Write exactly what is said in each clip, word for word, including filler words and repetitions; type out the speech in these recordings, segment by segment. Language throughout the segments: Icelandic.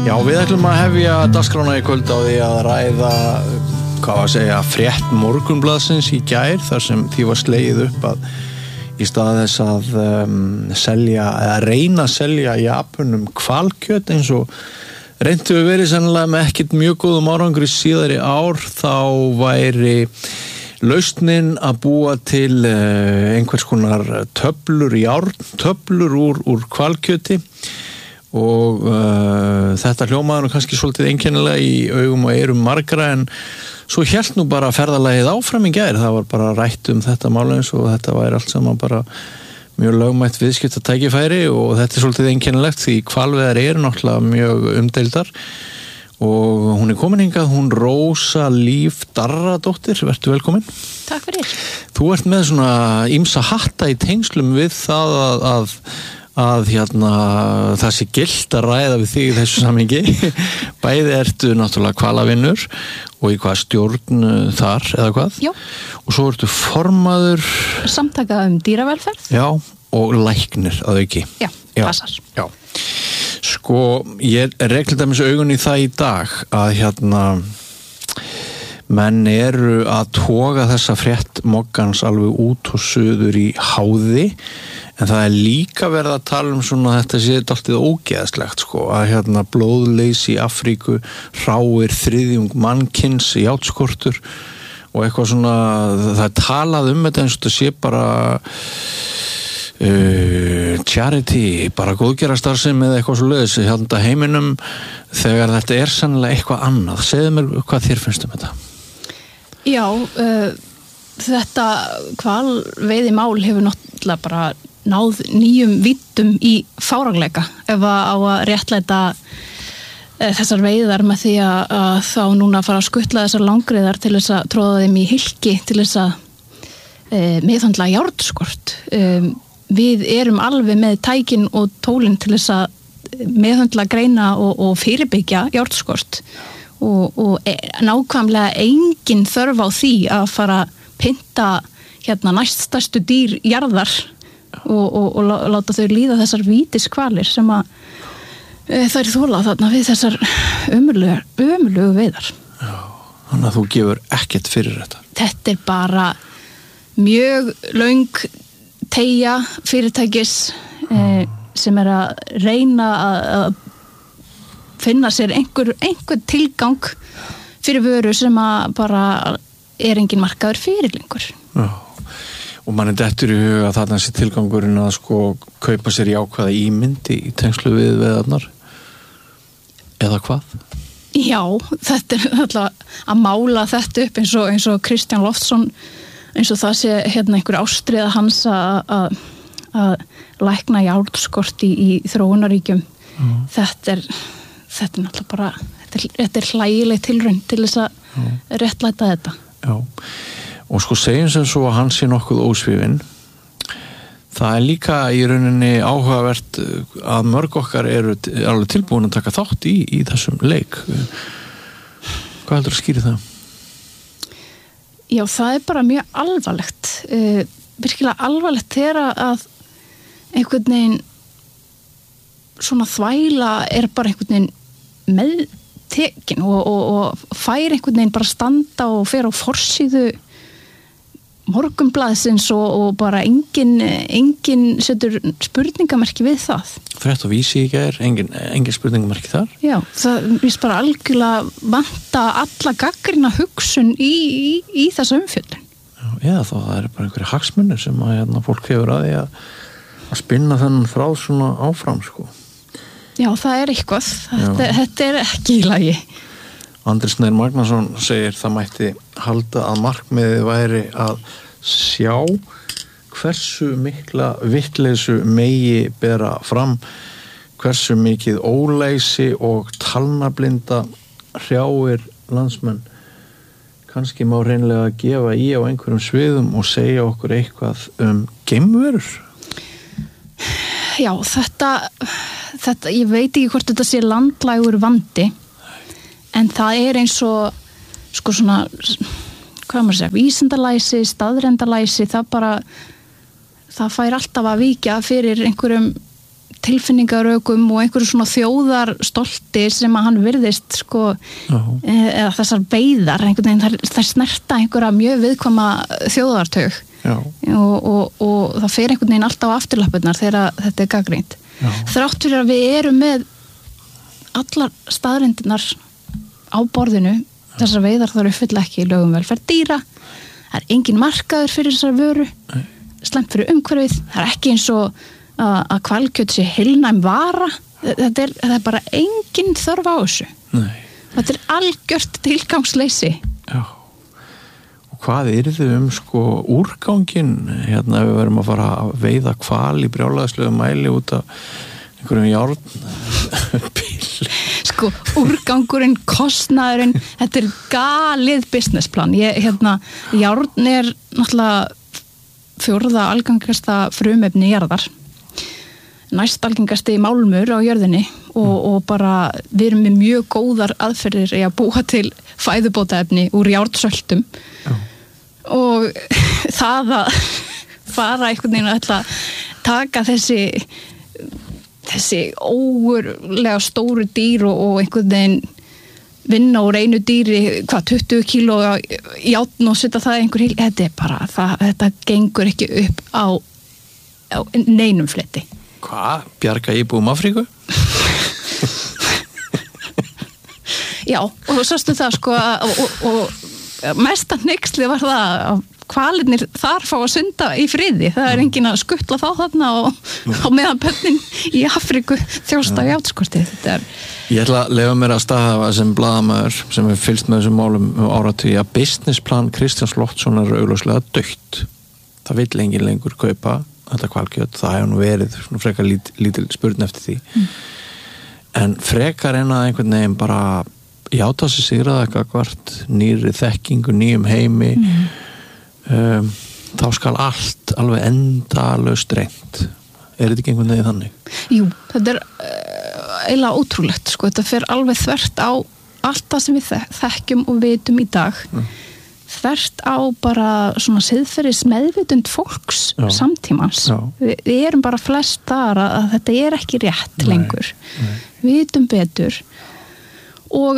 Já, við ætlum að hefja dagskrána í kvöld á því að ræða, hvað að segja, frétt Morgunblaðsins í gær, þar sem því var slegið upp að í stað þess að um, selja, eða reyna að selja Japunum hvalkjöt eins og reyndu við verið sennilega með ekkert mjög góðum árangri síðari ár, þá væri lausnin að búa til uh, einhvers konar töflur, járntöflur úr, úr hvalkjöti og uh, þetta hljómaður kannski svolítið einkennilega í augum og eyrum margra, en svo hélt nú bara ferðalagið áfram í gær. Það var bara rætt um þetta mál eins og þetta væri allt saman bara mjög lögmætt viðskiptatækifæri og þetta er svolítið einkennilegt því hvalveiðar eru náttúrulega mjög umdeildar og hún er komin hingað, hún Rósa Líf Darradóttir, vertu velkomin. Takk fyrir. Þú ert með svona ýmsa hatta í tengslum við það að, að að hérna það sé gilt að ræða við þig í þessu samhengi. Bæði ertu náttúrulega hvalavinnur og í hvað stjórn þar eða hvað? Já. Og svo ertu formaður samtaka um dýravelferð. Já, og læknir að auki. Já, Já. passar. Já. Sko, ég reglið dæmis augun í það í dag að hérna menn eru að toga þessa frétt moggans alveg út og suður í háði. En það er líka verið að tala um svona þetta sé dálítið ógeðslegt sko, að hérna blóðleysi í Afríku, hráir þriðjung mannkins, játskortur og eitthvað svona, það er talað um þetta eins og þetta sé bara uh, charity, bara góðgerastarfsemi eða eitthvað svo leiðis hérna heiminum þegar þetta er sannlega eitthvað annað. Segðu mér hvað þér finnst um þetta? Já, uh, þetta hvalveiðimál hefur náttúrulega bara náð nýjum víddum í fáránleika ef að á að réttlæta e, þessar veiðar með því að, að þá núna fara að skuttla þessar langriðar til þess að tróða þeim í hylki til þess að e, meðhandla járnskort. E, við erum alveg með tækin og tólin til þess að meðhandla greina og, og fyrirbyggja járnskort og, og e, nákvæmlega engin þörf á því að fara að pynta hérna næststærstu dýr jarðar og, og, og láta þau líða þessar vítiskvalir sem að e, þær þola þarna við þessar ömurlegu, ömurlegu veiðar. Já, þannig að þú gefur ekkert fyrir þetta. Þetta er bara mjög löng teygja fyrirtækis e, sem er að reyna að, að finna sér einhver, einhver tilgang fyrir vöru sem að bara er engin markaður fyrir lengur. Já. Og mann er dettur í huga að þarna sé tilgangurinn að sko kaupa sér jákvæða ímyndi í tengslu við veðarnar eða hvað? Já, þetta er alltaf að mála þetta upp eins og, eins og Kristján Loftsson, eins og það sé hérna einhver ástriða hans að að lækna járnskort í, í þróunaríkjum. Mm. Þetta er þetta er náttúrulega bara þetta er, þetta er hlægileg tilraun til þess að mm. réttlæta þetta. Já. Og sko segjum sem svo að hann sé nokkuð ósvífinn. Það er líka í rauninni áhugavert að mörg okkar eru alveg tilbúin að taka þátt í, í þessum leik. Hvað heldur að skýri það? Já, það er bara mjög alvarlegt. Uh, virkilega alvarlegt þegar að einhvern veginn svona þvæla er bara einhvern veginn meðtekin og, og, og fær einhvern veginn bara standa og fer á forsíðu Morgunblaðsins og, og bara engin, engin setur spurningamerki við það. Frétt og vísi ekki er, engin, engin spurningamerki þar? Já, það vist bara algjörlega vanta alla gagnrýna hugsun í, í, í þessa umfjöldun. Já, eða þá það er bara einhverja hagsmunir sem að hérna, fólk hefur að því að, að spinna þennan frá svona áfram, sko. Já, það er eitthvað. Þetta, þetta er ekki í lagi. Andri Snær Magnason segir það mætti halda að markmiðið væri að sjá hversu mikla vitleysu megi bera fram, hversu mikið óleysi og talnablinda hrjáir landsmenn. Kannski má reynlega gefa í á einhverjum sviðum og segja okkur eitthvað um geimverur. Já, þetta, þetta, ég veit ekki hvort þetta sé landlægur vandi. En það er eins og sko svona, hvað maður segja, vísindalæsi, staðrendalæsi, það bara, það fær alltaf að víkja fyrir einhverjum tilfinningarökum og einhverju svona þjóðarstolti sem að hann virðist sko, uh-huh. eða þessar veiðar einhvern veginn, þær, þær snerta einhverja mjög viðkvæma þjóðartög og, og, og það fer einhvern veginn alltaf á afturlappurnar þegar þetta er gagnrýnt. Þrátt fyrir að við erum með allar staðreyndirnar á borðinu, þessar veiðar þar uppfylla ekki lögum velferð dýra, það er engin markaður fyrir þessar vöru, slæmt fyrir umhverfið, það er ekki eins og að hvalkjöt sé heilnæm vara, þetta er, þetta er bara engin þörf á þessu. Nei. Þetta er algjört tilgangsleysi. Já. Og hvað er þið um sko úrgangin, hérna við verum að fara að veiða hval í brjálæðislegu mæli út af einhverjum járn bíl. Sko, úrgangurinn, kostnaðurinn, þetta er galið businessplan. Ég, hérna, járn er náttúrulega fjórða algengasta frumefni jarðar. Næst algengasti málmur á jörðinni og, og bara við erum með mjög góðar aðferðir í að búa til fæðubótaefni úr járnsöltum og það að fara einhvern veginn að ætla að taka þessi þessi ógurlega stóru dýr og, og einhvern veginn vinna úr einu dýri hvað tuttugu kíló járn og setja það einhver hil, þetta er bara það, þetta gengur ekki upp á, á neinum fletti. Hvað? Bjarga íbúum Afríku? Já, og sástu það sko og, og, og mesta hneyksli var það að hvalirnir þar fá að synda í friði, það er enginn að skuttla þá þarna og á meðan bönnin í Afríku þjósta í átskortið. Þetta er Ég ætla að lefa mér að staða sem blaðamaður sem er fylgst með þessum málum um áratugi að businessplan Kristjáns Loftssonar er augljóslega dautt. Það vill enginn lengur kaupa þetta hvalkjöt, það hefur nú verið svona frekar lít, lítil spurn eftir því mm. en frekar en að einhvern veginn bara játa sig sigraða gagvart nýri þekkingu, nýjum heimi mm. um, þá skal allt alveg endalaust reynt. Er þetta ekki einhvern veginn þannig? Jú, þetta er uh, eiginlega ótrúlegt sko, þetta fer alveg þvert á allt það sem við þekkjum og vitum í dag mm. þvert á bara svona siðferðis meðvitund fólks Já. Samtímans. Já. Vi, við erum bara flest þar að, að þetta er ekki rétt nei, lengur. Nei. Við vitum betur og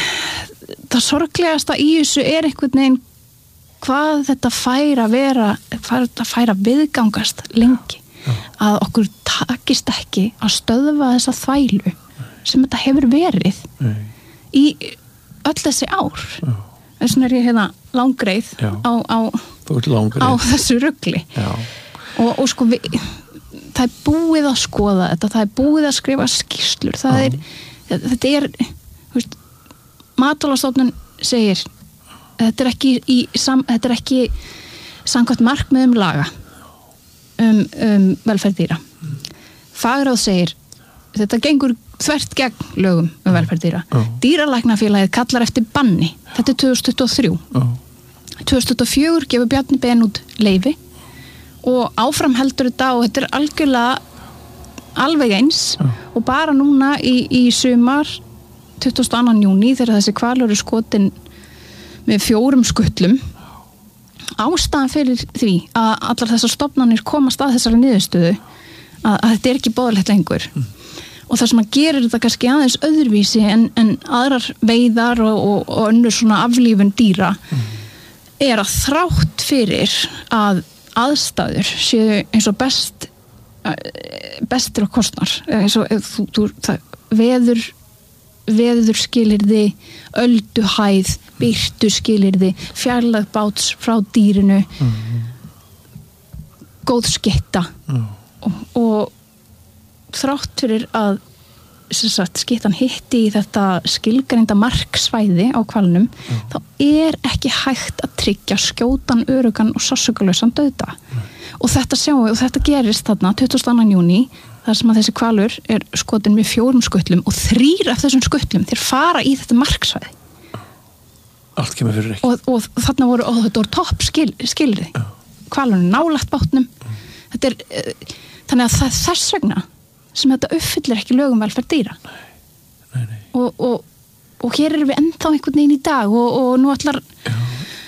það sorglegasta í þessu er einhvern veginn hvað þetta fær að vera, hvað þetta fær að viðgangast lengi. Já. Að okkur takist ekki að stöðva þessa þvælu sem þetta hefur verið nei. Í öll þessi ár. Já. Þess vegna er ég hérna langreið á, á, langreið á þessu rugli og, og sko við, það er búið að skoða þetta, það er búið að skrifa skýrslur, það er, þetta er veist, Matvælastofnun segir þetta er ekki, í, sam, þetta er ekki samkvæmt markmiðum laga um, um velferð dýra. Fagráð segir þetta gengur þvert gegn lögum um velferð dýra. Oh. Dýralæknafélagið kallar eftir banni. Þetta er tvö þúsund tuttugu og þrjú. Oh. tvö þúsund tuttugu og fjögur gefur Bjarni Ben út leyfi og áfram heldur þetta og þetta er algjörlega alveg eins oh. og bara núna í, í sumar tuttugasta og annan júní þegar þessi hvalur er skotin með fjórum skuttlum ástæðan fyrir því að allar þessar stofnanir komast að þessari niðurstöðu að, að þetta er ekki boðlegt lengur. Mm. Og það sem að gerir þetta kannski aðeins öðruvísi en, en aðrar veiðar og, og, og önnur svona aflífun dýra mm. er að þrátt fyrir að aðstæður séu eins og best bestir og kostnar eins og þú, þú, það, veður veður skilyrði, ölduhæð, birtu skilyrði, fjarlægð báts frá dýrinu mm. góð sketta mm. og, og þrátt fyrir að sagt, skittan hitti í þetta skilgreinda marksvæði á hvalnum mm. þá er ekki hægt að tryggja skjótan, örugan og sársaukalausan dauða mm. og þetta sjáum við og þetta gerist þarna tuttugasta og annan júní þar sem að þessi hvalur er skotin með fjórum skuttlum og þrír af þessum skuttlum þeir fara í þetta marksvæði allt kemur fyrir ekki og, og þarna voru, og þetta voru topp skil, skilri mm. hvalurinn nálægt bátnum mm. þetta er, þannig að það þess vegna sem þetta uppfyllir ekki lögum velferð dýra nei, nei, nei. Og, og, og hér erum við ennþá einhvern veginn í dag og, og nú ætlar Já.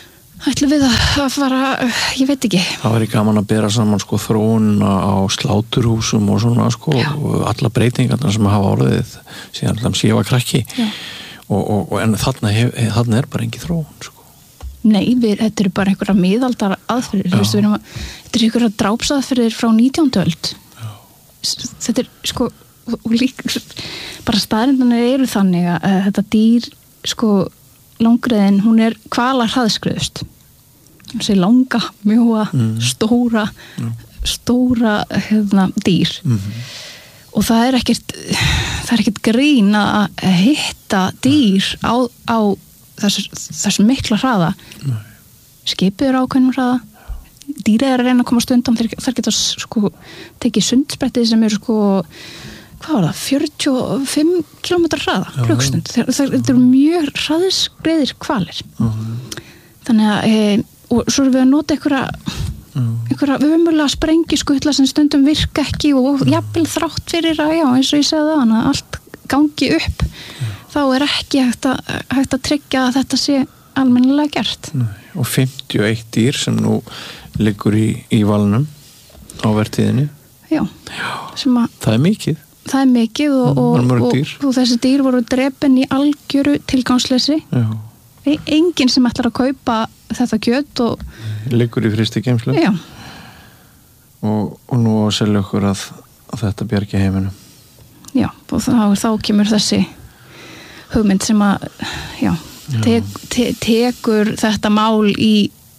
ætlum við að fara, ég veit ekki. Það væri gaman að bera saman sko þróun á sláturhúsum og svona sko Já. Og alla breytingarna sem hafa orðið síðan alltaf sem ég var krakki og, og, og en þarna, hef, þarna er bara engin þróun sko. Nei, við, þetta eru bara einhverja miðaldar aðferðir, þú veist, við erum að þetta eru einhverja drápsaðferðir frá nítjándu öld. Já. Þetta er sko og líka bara staðrindarnir eru þannig að þetta dýr sko langriðin, hún er hvalar hraðskriðust hún sé langa, mjóa mm. stóra mm. stóra hérna, dýr mm-hmm. og það er ekkert það er ekkert grín að hitta dýr á, á þessu, þessu mikla hraða Nei. Skipið er ákveðnum hraða dýrið er að reyna að komast undan þeir, þeir geta sko tekið sundsprettið sem eru sko hvað var það, fjörutíu og fimm kílómetra hraða klukkstund, þetta eru mjög hraðskreiðir hvalir uh-huh. þannig að e, og svo erum við að nota einhverja uh-huh. einhverja ömurlega sprengiskutla sem stundum virka ekki og uh-huh. jafnvel þrátt fyrir að já, eins og ég segði það að allt gangi upp uh-huh. þá er ekki hægt að, hægt að tryggja að þetta sé almennilega gert Nei. Og fimmtíu og eitt dýr sem nú liggur í, í valnum á vertíðinni já, já. Sem að það er mikið það er mikið og, og, og, og þessi dýr voru drepin í algjöru tilgangsleysi e- enginn sem ætlar að kaupa þetta kjöt og liggur í frysti geymslu og, og nú að selja okkur að, að þetta bjargi heiminum já, og þá, þá kemur þessi hugmynd sem að já, te, te, tekur þetta mál í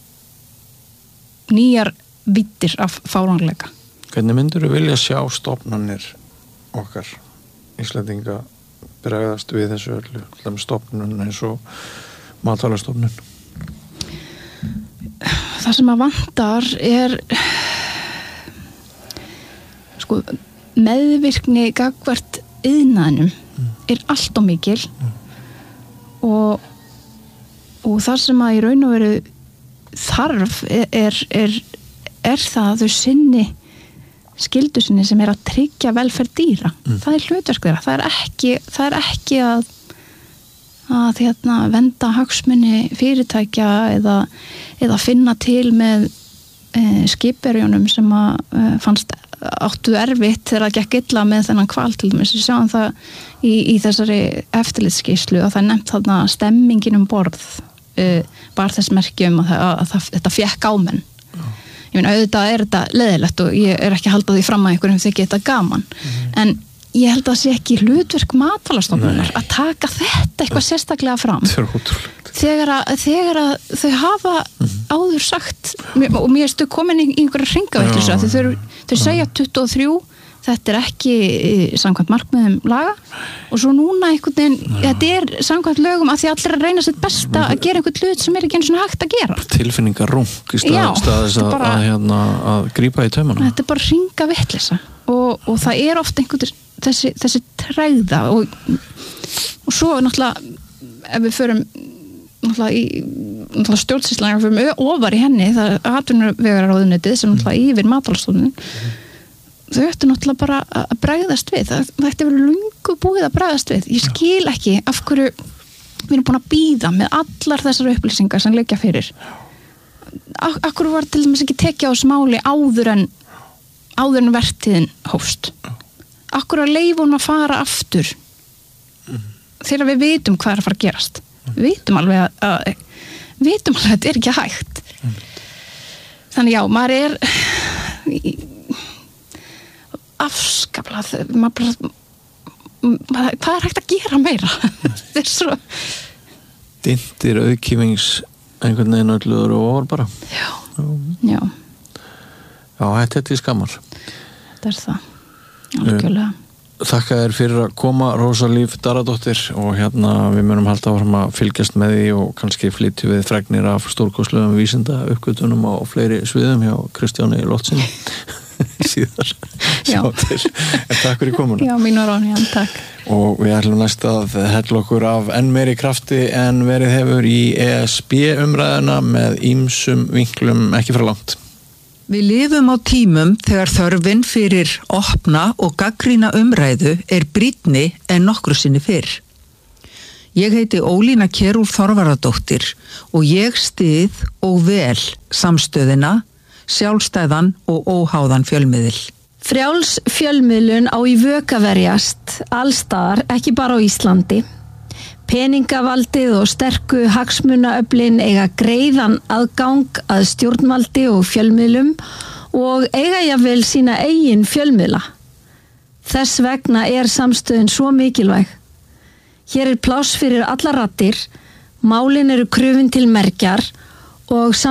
nýjar vittir af fáránleika. Hvernig myndirðu vilja sjá stofnanir okkar Íslendinga bregðast við þessu öllu stofnun eins og matvælastofnun? Það sem að vantar er sko meðvirkni gagnvart iðnaðinum mm. er allt og mikil mm. og, og það sem að í raun og veru þarf er, er, er, er það að þau sinni skyldu sinni sem er að tryggja velferð dýra. Mm. Það er hlutverk þeirra. Það er ekki, það er ekki að, að hérna, venda hagsmuni fyrirtækja eða, eða finna til með e, skipverjunum sem að e, fannst áttu erfitt þegar það gekk illa með þennan hval til dæmis. Við sjáum það í, í þessari eftirlitsskýrslu að það er nefnt þarna stemmingin um borð e, bar þess merkjum að, að, að, að þetta fékk ámenn. Ég meina, auðvitað er þetta leiðilegt og ég er ekki að halda því fram að einhverjum þykir þetta gaman. Mm. En ég held að það sé ekki hlutverk matvælastofnunar að taka þetta eitthvað sérstaklega fram. Það er ótrúlegt. Þegar að, þegar að þau hafa mm. áður sagt, og mér erstu komin í einhverja hringavitleysu, að þau, þau segja tuttugu og þrjú, þetta er ekki samkvæmt markmiðum laga og svo núna einhvern veginn, þetta er samkvæmt lögum að því allir að reyna sitt besta að gera einhvern hlut sem er ekki eins og hægt að gera. Tilfinningar rung í stað, staðis að, bara, að, hérna, að grípa í taumana. Þetta er bara hringa vitleysa og, og það er oft einhvern þessi, þessi tregða og, og svo náttúrulega ef við förum náttúrulega í náttúrulega stjórnsýslan ef við förum ofar í henni það er atvinnuvegaráðuneytið sem náttúrulega yfir matvælastofnun þau ættu náttúrulega bara að bregðast við það, það ætti verið löngu búið að bregðast við ég skil ekki af hverju við erum búin að bíða með allar þessar upplýsingar sem liggja fyrir af hverju var til dæmis ekki tekið á þessu máli áður en áður en vertíðin hófst af hverju að leyfa hún að fara aftur þegar við vitum hvað er að fara að gerast við vitum alveg að, að við vitum alveg að þetta er ekki hægt þannig já, maður er afskaplega maður bara hvað er hægt að gera meira þetta er svo dintir auðkýfings einhvern veginn ölluður og ofar bara já, já já, þetta er skammar þetta er það, algjörlega Þakka þér fyrir að koma Rósa Líf Daradóttir og hérna við munum halda áfram að fylgjast með því og kannski flytjum við fregnir af stórkostlegum vísinda uppgötunum á fleiri sviðum hjá Kristjáni Lotsinni síðar sjá til en takk fyrir komuna Já, mín var án, já, takk og við ætlum næst að hella okkur af enn meiri krafti en verið hefur í E S B umræðuna með ýmsum vinklum ekki frá langt Við lifum á tímum þegar þörfin fyrir opna og gagnrýna umræðu er brýnni en nokkru sinni fyrr. Ég heiti Ólína Kjerúl Þorvaradóttir og ég styð og vel samstöðina, sjálfstæðan og óháðan fjölmiðil. Frjáls fjölmiðlun á í vök að verjast allstaðar, ekki bara á Íslandi. Peningavaldið og sterku hagsmunaöflin eiga greiðan aðgang að stjórnvaldi og fjölmiðlum og eiga jafnvel sína eigin fjölmiðla. Þess vegna er samstöðin svo mikilvæg. Hér er pláss fyrir allar raddir, málin eru krufin til mergjar og